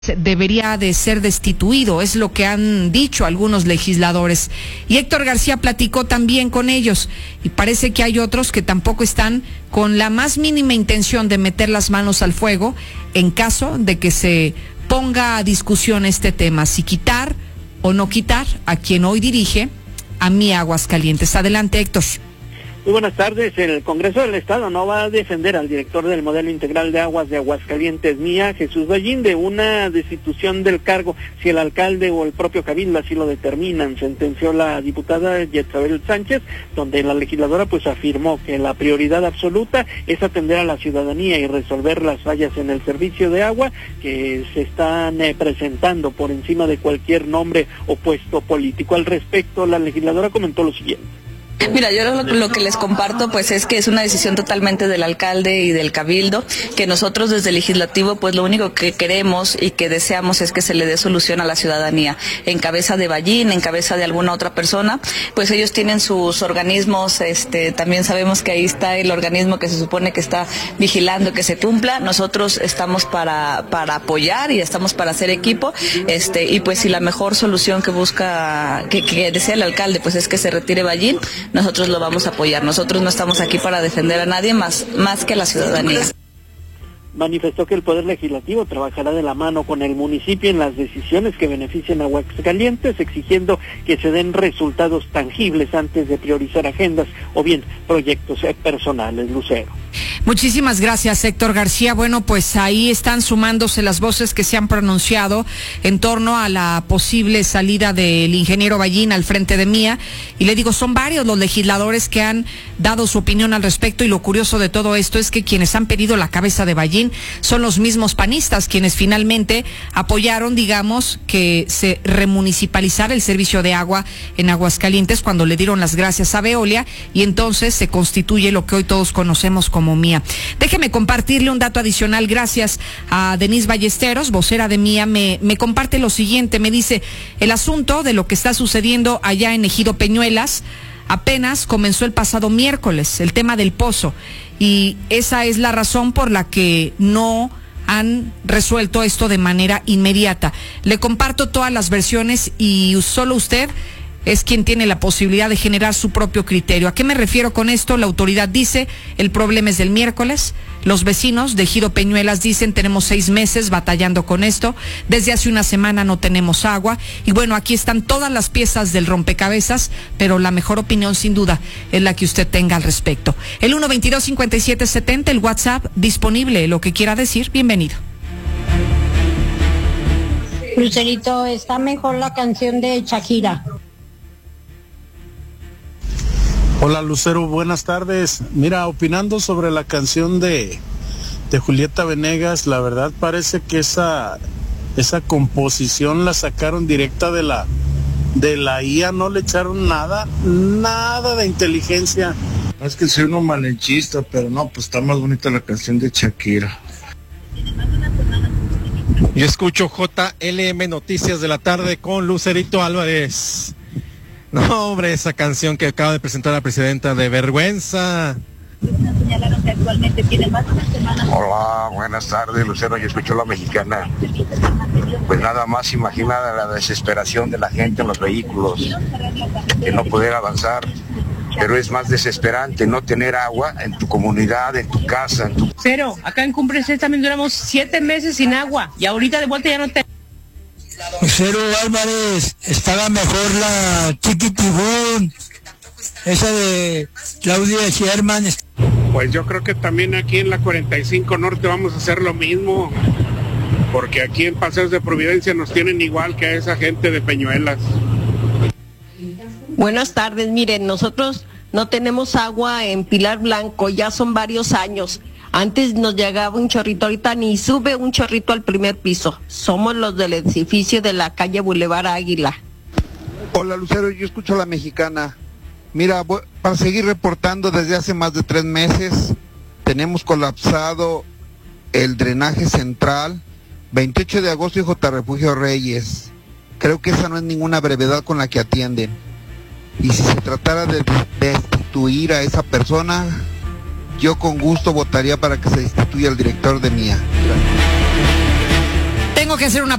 debería de ser destituido, es lo que han dicho algunos legisladores. Y Héctor García platicó también con ellos y parece que hay otros que tampoco están con la más mínima intención de meter las manos al fuego en caso de que se ponga a discusión este tema, si quitar o no quitar a quien hoy dirige a Mi Aguascalientes. Adelante, Héctor. Muy buenas tardes. El Congreso del Estado no va a defender al director del Modelo Integral de Aguas de Aguascalientes, MIA, Jesús Ballín, de una destitución del cargo si el alcalde o el propio cabildo así lo determinan, sentenció la diputada Yetzabel Sánchez, donde la legisladora pues afirmó que la prioridad absoluta es atender a la ciudadanía y resolver las fallas en el servicio de agua que se están presentando por encima de cualquier nombre o puesto político. Al respecto, la legisladora comentó lo siguiente. Mira, yo lo que les comparto pues es que es una decisión totalmente del alcalde y del cabildo, que nosotros desde el legislativo pues lo único que queremos y que deseamos es que se le dé solución a la ciudadanía. En cabeza de Ballín, en cabeza de alguna otra persona, pues ellos tienen sus organismos, también sabemos que ahí está el organismo que se supone que está vigilando que se cumpla. Nosotros estamos para apoyar y estamos para hacer equipo, y pues si la mejor solución que busca, que desea el alcalde pues es que se retire Ballín, nosotros lo vamos a apoyar. Nosotros no estamos aquí para defender a nadie más que a la ciudadanía. Manifestó que el Poder Legislativo trabajará de la mano con el municipio en las decisiones que beneficien a Aguascalientes, exigiendo que se den resultados tangibles antes de priorizar agendas o bien proyectos personales. Lucero. Muchísimas gracias, Héctor García. Bueno, pues ahí están sumándose las voces que se han pronunciado en torno a la posible salida del ingeniero Ballín al frente de MIA. Y le digo, son varios los legisladores que han dado su opinión al respecto, y lo curioso de todo esto es que quienes han pedido la cabeza de Ballín son los mismos panistas, quienes finalmente apoyaron, digamos, que se remunicipalizara el servicio de agua en Aguascalientes cuando le dieron las gracias a Veolia, y entonces se constituye lo que hoy todos conocemos como MIA. Déjeme compartirle un dato adicional. Gracias a Denise Ballesteros, vocera de MIA, me comparte lo siguiente. Me dice, el asunto de lo que está sucediendo allá en Ejido Peñuelas apenas comenzó el pasado miércoles, el tema del pozo, y esa es la razón por la que no han resuelto esto de manera inmediata. Le comparto todas las versiones y solo usted es quien tiene la posibilidad de generar su propio criterio. ¿A qué me refiero con esto? La autoridad dice, el problema es del miércoles. Los vecinos de Ejido Peñuelas dicen, tenemos 6 meses batallando con esto. Desde hace una semana no tenemos agua. Y bueno, aquí están todas las piezas del rompecabezas, pero la mejor opinión sin duda es la que usted tenga al respecto. El 122-5770, el WhatsApp disponible, lo que quiera decir, bienvenido. Lucerito, está mejor la canción de Shakira. Hola Lucero, buenas tardes. Mira, opinando sobre la canción de Julieta Venegas, la verdad parece que esa composición la sacaron directa de la IA, no le echaron nada de inteligencia. Es que soy uno malenchista, pero no, pues está más bonita la canción de Shakira. Yo escucho JLM Noticias de la Tarde con Lucerito Álvarez. No, hombre, esa canción que acaba de presentar la presidenta, de vergüenza. Hola, buenas tardes, Lucero, yo escucho La Mexicana. Pues nada más imagina la desesperación de la gente en los vehículos, de no poder avanzar, pero es más desesperante no tener agua en tu comunidad, en tu casa, en tu... Cero, acá en Cumbres también duramos 7 meses sin agua, y ahorita de vuelta ya no tenemos. Lucero Álvarez, estaba mejor la Chiquitibún, esa de Claudia Sherman. Pues yo creo que también aquí en la 45 Norte vamos a hacer lo mismo, porque aquí en Paseos de Providencia nos tienen igual que a esa gente de Peñuelas. Buenas tardes, miren, nosotros no tenemos agua en Pilar Blanco, ya son varios años. Antes nos llegaba un chorrito, ahorita ni sube un chorrito al primer piso. Somos los del edificio de la calle Boulevard Águila. Hola Lucero, yo escucho La Mexicana. Mira, para seguir reportando, desde hace más de 3 meses tenemos colapsado el drenaje central, 28 de agosto y J. Refugio Reyes. Creo que esa no es ninguna brevedad con la que atienden. Y si se tratara de destituir a esa persona, yo con gusto votaría para que se destituya el director de MIA. tengo que hacer una